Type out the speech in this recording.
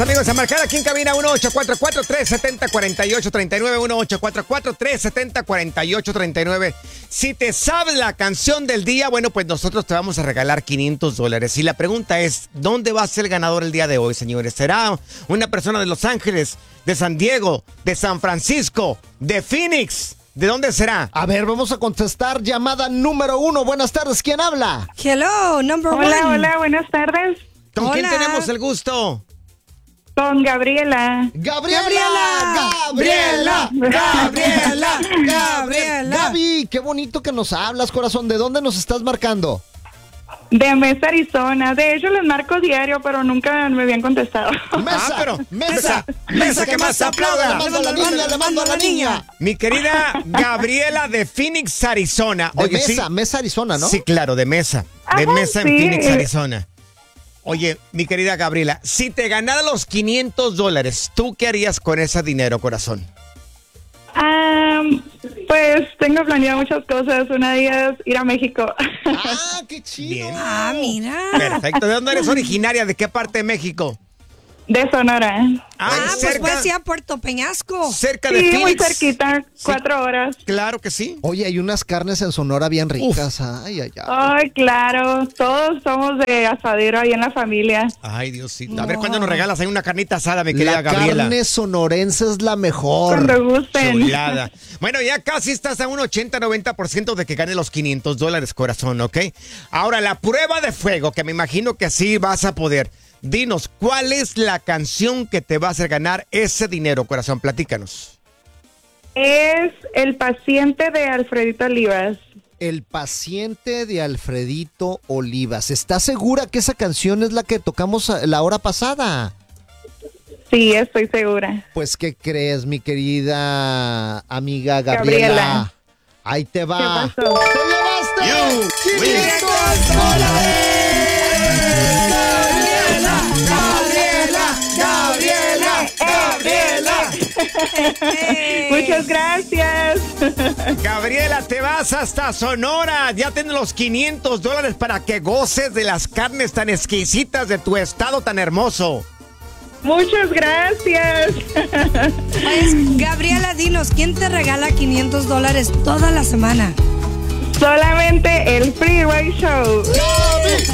Amigos, a marcar aquí en cabina 1844-370-4839, 1844-370-4839. Si te sabes la canción del día, bueno, pues nosotros te vamos a regalar $500. Y la pregunta es, ¿dónde va a ser el ganador el día de hoy, señores? ¿Será una persona de Los Ángeles, de San Diego, de San Francisco, de Phoenix? ¿De dónde será? A ver, vamos a contestar llamada número 1. Buenas tardes, ¿quién habla? Hello, number one. Hola, buenas tardes. ¿Con quién Hola. tenemos el gusto? Con Gabriela. Gabriela. Gaby, qué bonito que nos hablas, corazón. ¿De dónde nos estás marcando? De Mesa, Arizona. De hecho, les marco diario, pero nunca me habían contestado. Mesa, que más aplauda. Le mando a la niña. Mi querida Gabriela de Phoenix, Arizona. De Oye, Mesa, Arizona, ¿no? Sí, claro, de Mesa. De Ajá, Mesa en sí. Phoenix, Arizona. Oye, mi querida Gabriela, si te ganara los $500, ¿tú qué harías con ese dinero, corazón? Pues tengo planeado muchas cosas. Una de ellas, ir a México. Ah, qué chido. Bien. Ah, mira. Perfecto. ¿De dónde eres originaria? ¿De qué parte de México? De Sonora. Pues puedes ir a Puerto Peñasco. Cerca de Sí, Phoenix. muy cerquita. 4 horas. Claro que sí. Oye, hay unas carnes en Sonora bien ricas. Ay. Ay, claro. Todos somos de asadero ahí en la familia. Ay, Diosito. A ver, ¿cuándo nos regalas ahí una carnita asada, mi querida La Gabriela? carne sonorense es la mejor. Cuando gusten. Chulada. Bueno, ya casi estás a un 80-90% de que gane los $500, corazón, ¿ok? Ahora, la prueba de fuego, que me imagino que sí vas a poder. Dinos, ¿cuál es la canción que te va a hacer ganar ese dinero, corazón? Platícanos. Es El paciente de Alfredito Olivas. El paciente de Alfredito Olivas. ¿Estás segura que esa canción es la que tocamos la hora pasada? Sí, estoy segura. Pues, ¿qué crees, mi querida amiga Gabriela? Ahí te va. ¿Qué pasó? ¡Te llevaste! Muchas gracias. Gabriela, te vas hasta Sonora. Ya tienes los $500 para que goces de las carnes tan exquisitas de tu estado tan hermoso. Muchas gracias. Pues, Gabriela, dinos, ¿quién te regala $500 toda la semana? Solamente el Freeway Show.